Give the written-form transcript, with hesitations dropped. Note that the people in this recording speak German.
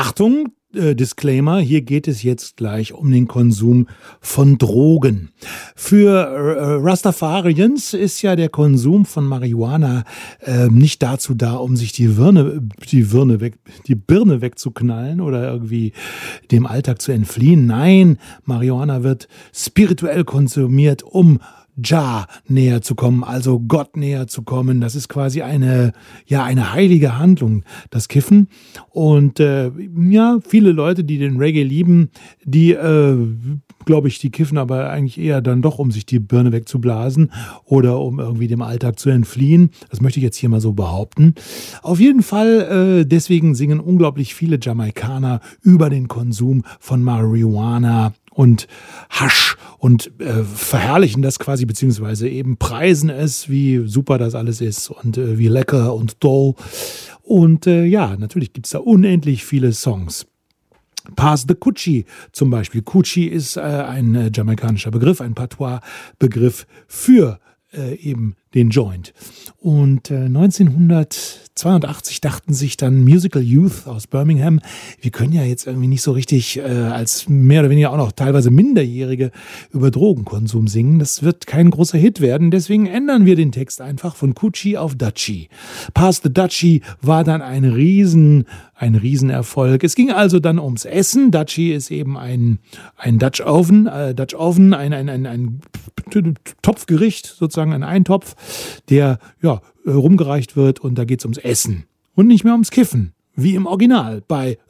Achtung, Disclaimer, hier geht es jetzt gleich um den Konsum von Drogen. Für Rastafarians ist ja der Konsum von Marihuana nicht dazu da, um sich die Birne wegzuknallen oder irgendwie dem Alltag zu entfliehen. Nein, Marihuana wird spirituell konsumiert, um Jah näher zu kommen, also Gott näher zu kommen. Das ist quasi eine heilige Handlung, das Kiffen. Und viele Leute, die den Reggae lieben, die, glaube ich, die kiffen aber eigentlich eher dann doch, um sich die Birne wegzublasen oder um irgendwie dem Alltag zu entfliehen. Das möchte ich jetzt hier mal so behaupten. Auf jeden Fall, deswegen singen unglaublich viele Jamaikaner über den Konsum von Marihuana und Hasch und verherrlichen das quasi, beziehungsweise eben preisen es, wie super das alles ist und wie lecker und toll. Und natürlich gibt es da unendlich viele Songs. Pass the Coochie zum Beispiel. Coochie ist ein jamaikanischer Begriff, ein Patois-Begriff für eben den Joint. Und 1982 dachten sich dann Musical Youth aus Birmingham, wir können ja jetzt irgendwie nicht so richtig als mehr oder weniger auch noch teilweise Minderjährige über Drogenkonsum singen. Das wird kein großer Hit werden, deswegen ändern wir den Text einfach von Coochie auf Dutchie. Pass the Dutchie war dann ein Riesenerfolg. Es ging also dann ums Essen. Dutchie ist eben ein Dutch Oven, ein Topfgericht, sozusagen ein Eintopf, der rumgereicht wird, und da geht es ums Essen und nicht mehr ums Kiffen, wie im Original bei